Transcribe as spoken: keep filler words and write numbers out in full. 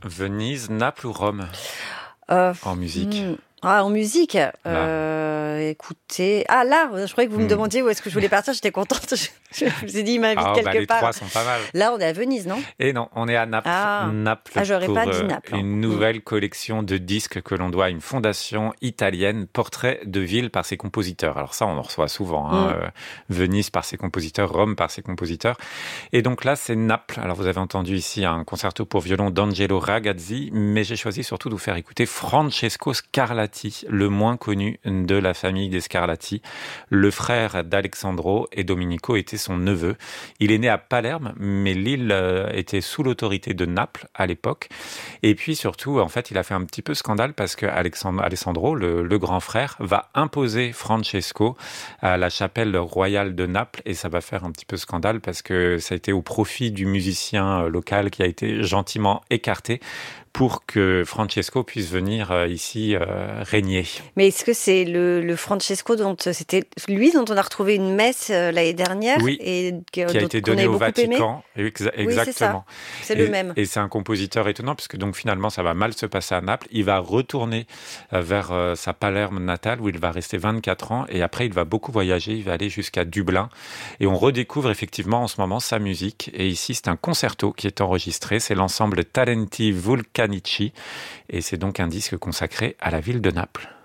Venise, Naples ou Rome Euh, en musique hmm. Ah, en musique, euh, écoutez... Ah, là, je croyais que vous me Hmm. demandiez où est-ce que je voulais partir, j'étais contente. Je, je me suis dit, il m'invite Ah, quelque bah, les part. trois sont pas mal. Là, on est à Venise, non? Et non, on est à Naples. Ah, Naples ah j'aurais pour pas dit euh, Naples. Hein. une nouvelle collection de disques que l'on doit à une fondation italienne, Portrait de ville par ses compositeurs. Alors ça, on en reçoit souvent. Hein. Mm. Euh, Venise par ses compositeurs, Rome par ses compositeurs. Et donc là, c'est Naples. Alors vous avez entendu ici un concerto pour violon d'Angelo Ragazzi, mais j'ai choisi surtout de vous faire écouter Francesco Scarlatti, le moins connu de la famille des Scarlatti. Le frère d'Alessandro et Domenico était son neveu. Il est né à Palerme, mais l'île euh, était sous l'autorité de Naples à l'époque. Et puis surtout, en fait, il a fait un petit peu scandale parce que Alessandro, le, le grand frère, va imposer Francesco à la chapelle royale de Naples et ça va faire un petit peu scandale parce que ça a été au profit du musicien local qui a été gentiment écarté pour que Francesco puisse venir euh, ici euh, régner. Mais est-ce que c'est le, le Francesco dont c'était lui dont on a retrouvé une messe euh, l'année dernière Oui, et que, qui a dont, été qu'on donné avait au beaucoup Vatican. aimé. Exa- Oui, c'est ça. exactement. C'est et, le même. Et c'est un compositeur étonnant puisque donc finalement ça va mal se passer à Naples. Il va retourner euh, vers euh, sa Palerme natale où il va rester vingt-quatre ans et après il va beaucoup voyager. Il va aller jusqu'à Dublin et on redécouvre effectivement en ce moment sa musique. Et ici c'est un concerto qui est enregistré. C'est l'ensemble Talenti Vulcanici et c'est donc un disque consacré à la ville de Naples.